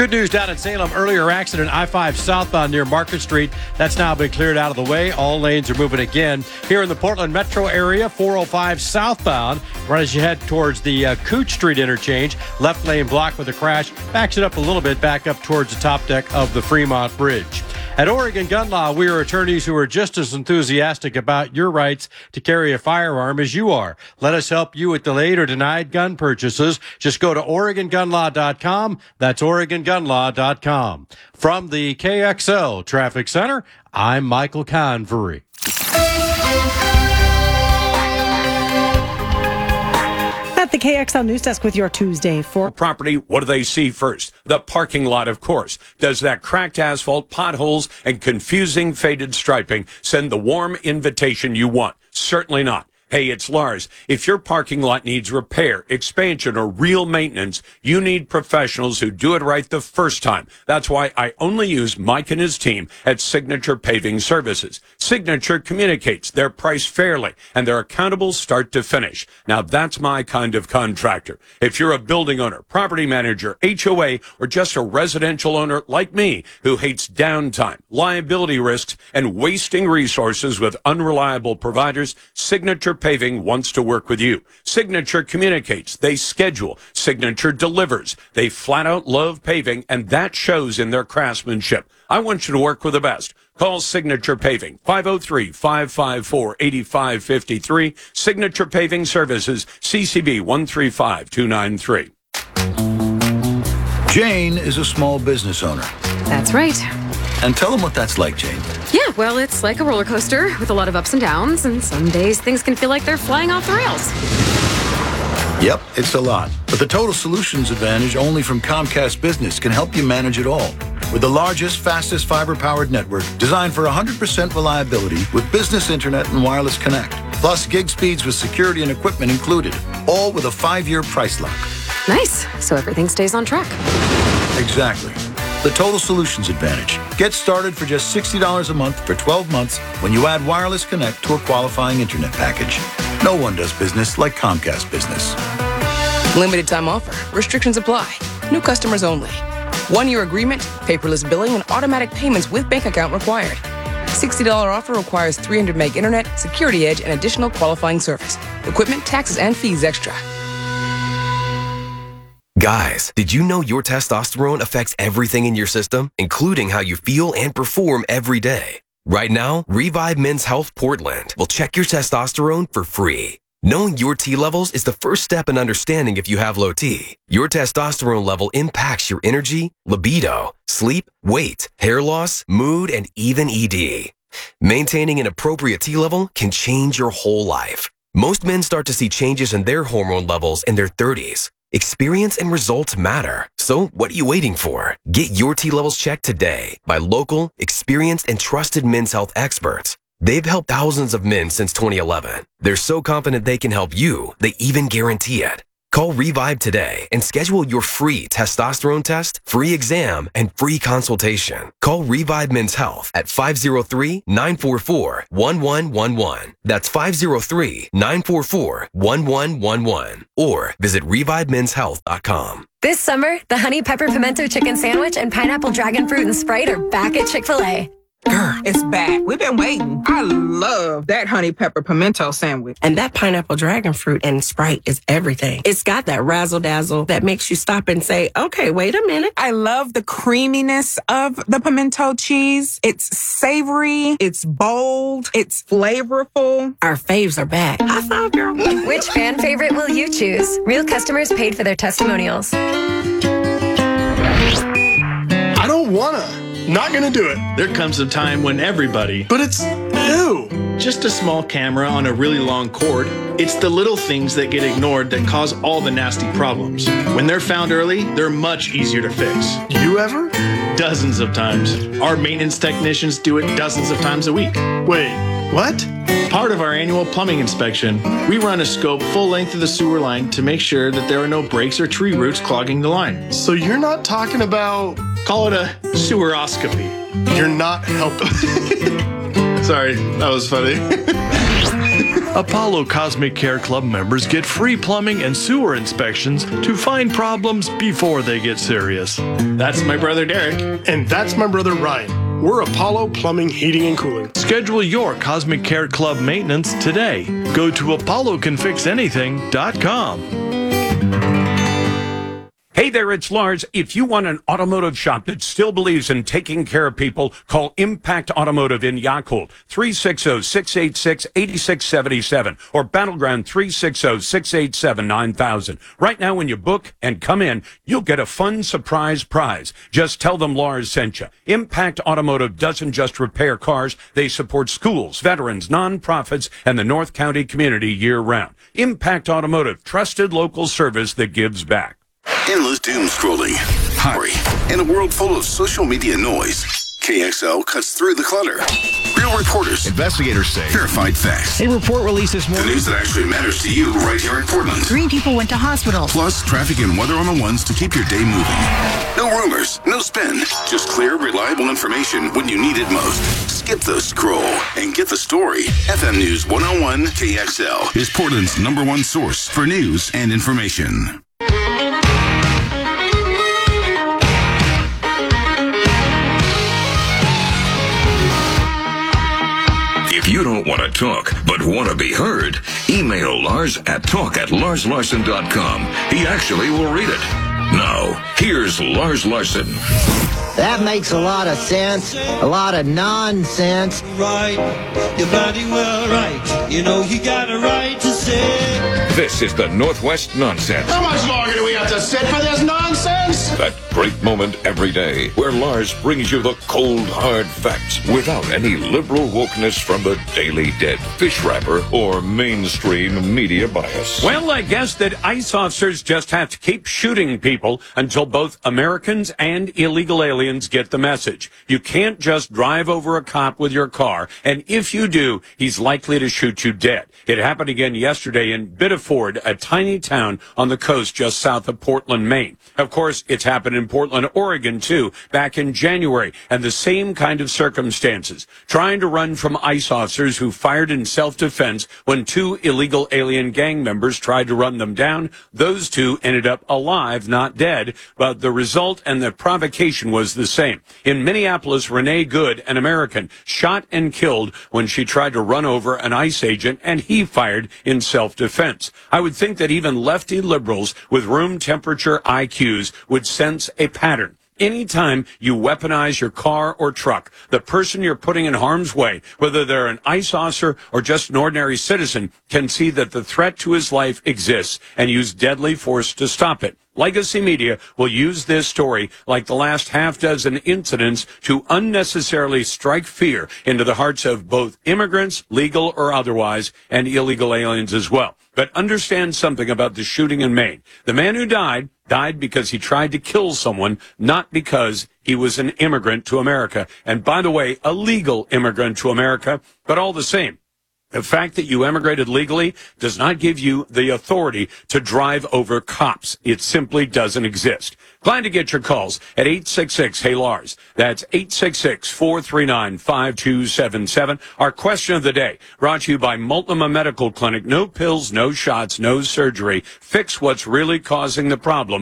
Good news down in Salem. Earlier accident, I-5 southbound near Market Street. That's now been cleared out of the way. All lanes are moving again. Here in the Portland metro area, 405 southbound, right as you head towards the Cooch Street interchange. Left lane blocked with a crash. Backs it up a little bit back up towards the top deck of the Fremont Bridge. At Oregon Gun Law, we are attorneys who are just as enthusiastic about your rights to carry a firearm as you are. Let us help you with delayed or denied gun purchases. Just go to OregonGunLaw.com. That's OregonGunLaw.com. From the KXL Traffic Center, I'm Michael Convery. At the KXL News Desk with your Tuesday for property. What do they see first? The parking lot, of course. Does that cracked asphalt, potholes, and confusing faded striping send the warm invitation you want? Certainly not. Hey, it's Lars. If your parking lot needs repair, expansion, or real maintenance, you need professionals who do it right the first time. That's why I only use Mike and his team at Signature Paving Services. Signature communicates. They're priced fairly, and they're accountable start to finish. Now, that's my kind of contractor. If you're a building owner, property manager, HOA, or just a residential owner like me who hates downtime, liability risks, and wasting resources with unreliable providers, Signature Paving wants to work with you. Signature communicates. They schedule. Signature delivers. They flat out love paving, and that shows in their craftsmanship. I want you to work with the best. Call Signature Paving, 503-554-8553. Signature Paving Services, CCB 135293. Jane is a small business owner. That's right. And tell them what that's like, Jane. Yeah, well, it's like a roller coaster with a lot of ups and downs, and some days things can feel like they're flying off the rails. Yep, it's a lot. But the Total Solutions Advantage only from Comcast Business can help you manage it all. With the largest, fastest fiber-powered network designed for 100% reliability with business internet and wireless connect. Plus gig speeds with security and equipment included. All with a 5-year price lock. Nice. So everything stays on track. Exactly. The Total Solutions Advantage. Get started for just $60 a month for 12 months when you add wireless connect to a qualifying internet package. No one does business like Comcast Business. Limited time offer. Restrictions apply. New customers only. 1-year agreement, paperless billing, and automatic payments with bank account required. $60 offer requires 300 meg internet, security edge, and additional qualifying service. Equipment, taxes, and fees extra. Guys, did you know your testosterone affects everything in your system, including how you feel and perform every day? Right now, Revive Men's Health Portland will check your testosterone for free. Knowing your T levels is the first step in understanding if you have low T. Your testosterone level impacts your energy, libido, sleep, weight, hair loss, mood, and even ED. Maintaining an appropriate T level can change your whole life. Most men start to see changes in their hormone levels in their 30s. Experience and results matter. So what are you waiting for? Get your T levels checked today by local, experienced, and trusted men's health experts. They've helped thousands of men since 2011. They're so confident they can help you, they even guarantee it. Call Revive today and schedule your free testosterone test, free exam, and free consultation. Call Revive Men's Health at 503-944-1111. That's 503-944-1111. Or visit ReviveMen'sHealth.com. This summer, the Honey Pepper Pimento Chicken Sandwich and Pineapple Dragon Fruit and Sprite are back at Chick-fil-A. Girl, it's back. We've been waiting. I love that honey pepper pimento sandwich. And that pineapple dragon fruit and Sprite is everything. It's got that razzle dazzle that makes you stop and say, okay, wait a minute. I love the creaminess of the pimento cheese. It's savory. It's bold. It's flavorful. Our faves are back. High five, girl. Which fan favorite will you choose? Real customers paid for their testimonials. I don't wanna. Not gonna do it. There comes a time when everybody, but it's new. Just a small camera on a really long cord. It's the little things that get ignored that cause all the nasty problems. When they're found early, they're much easier to fix. You ever? Dozens of times. Our maintenance technicians do it dozens of times a week. Wait, what? Part of our annual plumbing inspection, we run a scope full length of the sewer line to make sure that there are no breaks or tree roots clogging the line. So you're not talking about... Call it a seweroscopy. You're not helping. Sorry, that was funny. Apollo Cosmic Care Club members get free plumbing and sewer inspections to find problems before they get serious. That's my brother Derek. And that's my brother Ryan. We're Apollo Plumbing, Heating, and Cooling. Schedule your Cosmic Care Club maintenance today. Go to apollocanfixanything.com. Hey there, it's Lars. If you want an automotive shop that still believes in taking care of people, call Impact Automotive in Yakult, 360-686-8677 or Battleground 360-687-9000. Right now, when you book and come in, you'll get a fun surprise prize. Just tell them Lars sent you. Impact Automotive doesn't just repair cars. They support schools, veterans, nonprofits, and the North County community year-round. Impact Automotive, trusted local service that gives back. Endless doom scrolling. Hurry. In a world full of social media noise, KXL cuts through the clutter. Real reporters. Investigators say. Verified facts. A report released this morning. The news that actually matters to you right here in Portland. 3 people went to hospital. Plus, traffic and weather on the ones to keep your day moving. No rumors, no spin. Just clear, reliable information when you need it most. Skip the scroll and get the story. FM News 101 KXL is Portland's #1 source for news and information. If you don't want to talk, but want to be heard, email Lars at talk@larslarson.com. He actually will read it. Now, here's Lars Larson. That makes a lot of sense, a lot of nonsense. Right, you're bloody well right. You know you got a right to say. This is the Northwest Nonsense. How much longer do we have to sit for this nonsense? That great moment every day where Lars brings you the cold, hard facts without any liberal wokeness from the Daily Dead, fish wrapper, or mainstream media bias. Well, I guess that ICE officers just have to keep shooting people until both Americans and illegal aliens get the message. You can't just drive over a cop with your car, and if you do, he's likely to shoot you dead. It happened again yesterday in Biddeford, a tiny town on the coast just south of Portland, Maine. Of course, it's happened in Portland, Oregon, too, back in January, and the same kind of circumstances. Trying to run from ICE officers who fired in self-defense when 2 illegal alien gang members tried to run them down. Those 2 ended up alive, not dead, but the result and the provocation was the same. In Minneapolis, Renee Good, an American, shot and killed when she tried to run over an ICE agent, and he fired in self-defense. I would think that even lefty liberals with room temperature IQs would sense a pattern. Anytime you weaponize your car or truck, the person you're putting in harm's way, whether they're an ICE officer or just an ordinary citizen, can see that the threat to his life exists and use deadly force to stop it. Legacy media will use this story, like the last half-dozen incidents, to unnecessarily strike fear into the hearts of both immigrants, legal or otherwise, and illegal aliens as well. But understand something about the shooting in Maine. The man who died because he tried to kill someone, not because he was an immigrant to America. And by the way, a legal immigrant to America, but all the same. The fact that you emigrated legally does not give you the authority to drive over cops. It simply doesn't exist. Glad to get your calls at 866-HEY-LARS. That's 866-439-5277. Our question of the day, brought to you by Multnomah Medical Clinic. No pills, no shots, no surgery. Fix what's really causing the problem.